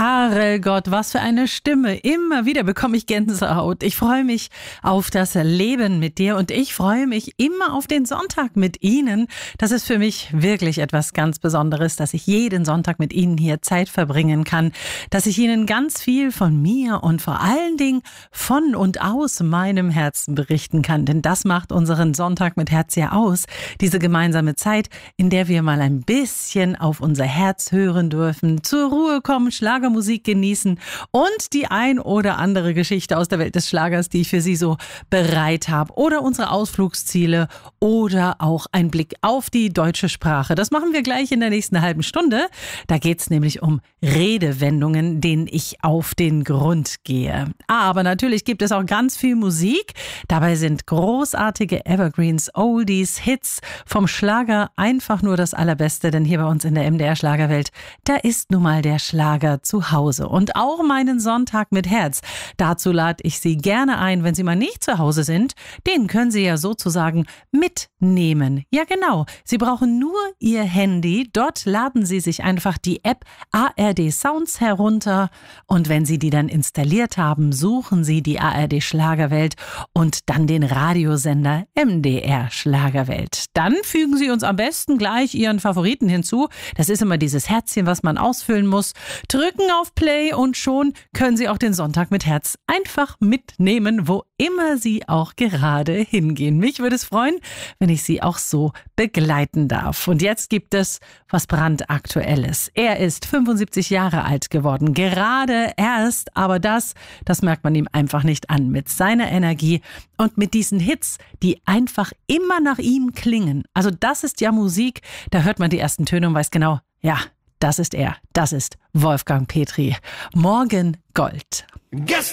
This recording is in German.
Karel Gott, was für eine Stimme. Immer wieder bekomme ich Gänsehaut. Ich freue mich auf das Leben mit dir und ich freue mich immer auf den Sonntag mit Ihnen. Das ist für mich wirklich etwas ganz Besonderes, dass ich jeden Sonntag mit Ihnen hier Zeit verbringen kann, dass ich Ihnen ganz viel von mir und vor allen Dingen von und aus meinem Herzen berichten kann. Denn das macht unseren Sonntag mit Herz ja aus. Diese gemeinsame Zeit, in der wir mal ein bisschen auf unser Herz hören dürfen, zur Ruhe kommen, Schlagermusik genießen und die ein oder andere Geschichte aus der Welt des Schlagers, die ich für Sie so bereit habe. Oder unsere Ausflugsziele oder auch ein Blick auf die deutsche Sprache. Das machen wir gleich in der nächsten halben Stunde. Da geht es nämlich um Redewendungen, denen ich auf den Grund gehe. Aber natürlich gibt es auch ganz viel Musik. Dabei sind großartige Evergreens, Oldies, Hits vom Schlager einfach nur das Allerbeste. Denn hier bei uns in der MDR Schlagerwelt, da ist nun mal der Schlager zu Hause. Und auch meinen Sonntag mit Herz. Dazu lade ich Sie gerne ein, wenn Sie mal nicht zu Hause sind. Den können Sie ja sozusagen mitnehmen. Ja genau, Sie brauchen nur Ihr Handy. Dort laden Sie sich einfach die App ARD Sounds herunter. Und wenn Sie die dann installiert haben, suchen Sie die ARD Schlagerwelt und dann den Radiosender MDR Schlagerwelt. Dann fügen Sie uns am besten gleich Ihren Favoriten hinzu. Das ist immer dieses Herzchen, was man ausfüllen muss. Drücken auf Play und schon können Sie auch den Sonntag mit Herz einfach mitnehmen, wo immer Sie auch gerade hingehen. Mich würde es freuen, wenn ich Sie auch so begleiten darf. Und jetzt gibt es was brandaktuelles. Er ist 75 Jahre alt geworden, gerade erst, aber das merkt man ihm einfach nicht an. Mit seiner Energie und mit diesen Hits, die einfach immer nach ihm klingen. Also das ist ja Musik, da hört man die ersten Töne und weiß genau, ja, das ist er. Das ist Wolfgang Petri. Morgen Gold.